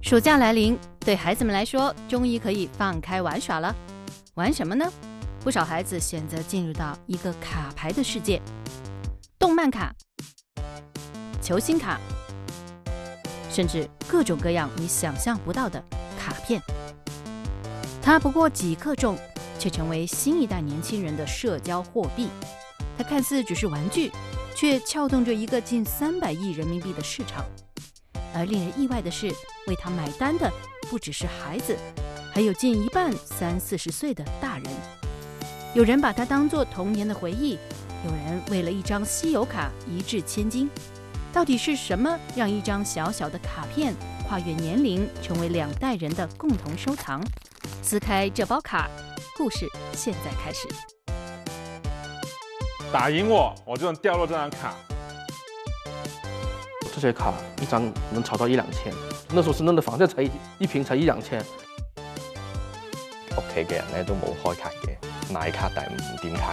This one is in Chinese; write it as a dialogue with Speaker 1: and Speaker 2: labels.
Speaker 1: 暑假来临，对孩子们来说，终于可以放开玩耍了。玩什么呢？不少孩子选择进入到一个卡牌的世界，动漫卡、球星卡，甚至各种各样你想象不到的卡片。它不过几克重，却成为新一代年轻人的社交货币。它看似只是玩具，却撬动着一个近300亿人民币的市场。而令人意外的是，为它买单的不只是孩子，还有近一半30-40岁的大人。有人把它当作童年的回忆，有人为了一张稀有卡一掷千金。到底是什么让一张小小的卡片跨越年龄，成为2代人的共同收藏？撕开这包卡，故事现在开始。
Speaker 2: 打赢我就能掉落这张卡。
Speaker 3: 这些卡一张能炒到1-2千，那時候深圳的房價才一平才1-2千。
Speaker 4: 屋企嘅人咧都冇開卡嘅，買卡但係唔點卡。